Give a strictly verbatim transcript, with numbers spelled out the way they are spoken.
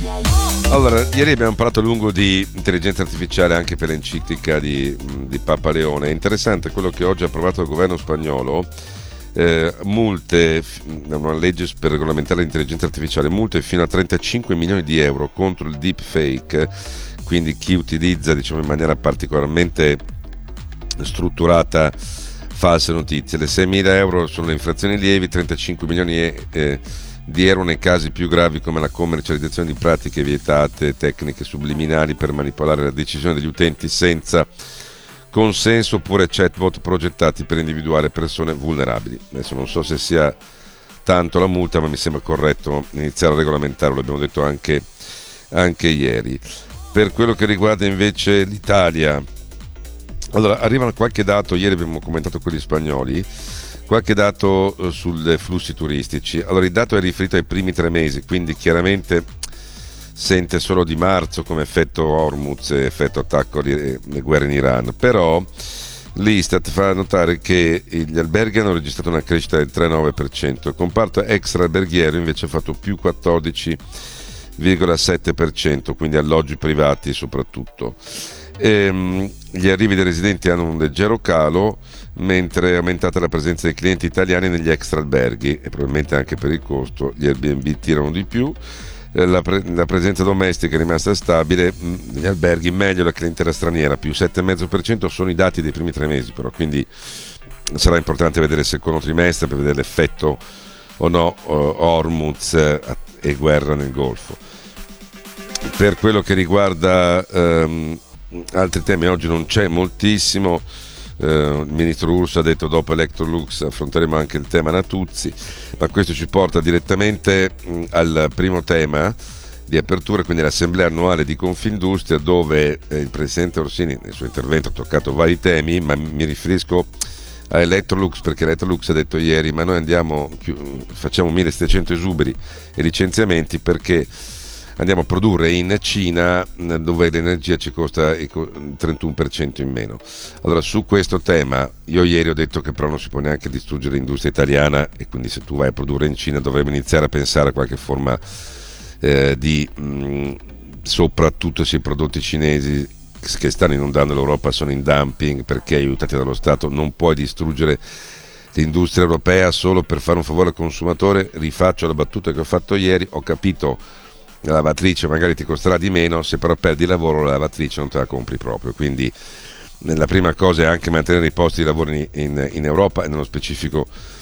Allora, ieri abbiamo parlato a lungo di intelligenza artificiale anche per l'enciclica di, di Papa Leone. È interessante quello che oggi ha approvato il governo spagnolo, eh, multe, una legge per regolamentare l'intelligenza artificiale, multe fino a trentacinque milioni di euro contro il deepfake, quindi chi utilizza, diciamo, in maniera particolarmente strutturata false notizie. Le seimila euro sono le infrazioni lievi, trentacinque milioni eh, di euro nei casi più gravi come la commercializzazione di pratiche vietate, tecniche subliminali per manipolare la decisione degli utenti senza consenso, oppure chatbot progettati per individuare persone vulnerabili. Adesso non so se sia tanto la multa, ma mi sembra corretto iniziare a regolamentarlo, l'abbiamo detto anche, anche ieri. Per quello che riguarda invece l'Italia, allora arrivano qualche dato, ieri abbiamo commentato quelli spagnoli, qualche dato eh, sui flussi turistici. Allora il dato è riferito ai primi tre mesi, quindi chiaramente sente solo di marzo come effetto Hormuz, effetto attacco e guerra in Iran, però l'Istat fa notare che gli alberghi hanno registrato una crescita del tre virgola nove per cento, il comparto extra alberghiero invece ha fatto più quattordici virgola sette per cento, quindi alloggi privati soprattutto. Ehm, gli arrivi dei residenti hanno un leggero calo, mentre è aumentata la presenza dei clienti italiani negli extra alberghi, e probabilmente anche per il costo gli Airbnb tirano di più. Eh, la, pre- la presenza domestica è rimasta stabile, negli alberghi meglio la clientela straniera, più sette virgola cinque per cento sono i dati dei primi tre mesi, però quindi sarà importante vedere il secondo trimestre per vedere l'effetto o no uh, Hormuz uh, e guerra nel Golfo. Per quello che riguarda um, altri temi, oggi non c'è moltissimo. Uh, il ministro Urso ha detto dopo Electrolux affronteremo anche il tema Natuzzi, ma questo ci porta direttamente mh, al primo tema di apertura, quindi l'assemblea annuale di Confindustria, dove eh, il presidente Orsini nel suo intervento ha toccato vari temi, ma mi riferisco a Electrolux perché Electrolux ha detto ieri ma noi andiamo facciamo millesettecento esuberi e licenziamenti perché andiamo a produrre in Cina, dove l'energia ci costa il trentuno per cento in meno. Allora, su questo tema, io ieri ho detto che però non si può neanche distruggere l'industria italiana, e quindi se tu vai a produrre in Cina dovremmo iniziare a pensare a qualche forma eh, di, mh, soprattutto se i prodotti cinesi che stanno inondando l'Europa sono in dumping perché aiutati dallo Stato, non puoi distruggere l'industria europea solo per fare un favore al consumatore. Rifaccio la battuta che ho fatto ieri, ho capito, la lavatrice magari ti costerà di meno, se però perdi il lavoro la lavatrice non te la compri proprio, quindi la prima cosa è anche mantenere i posti di lavoro in, in, in Europa e nello specifico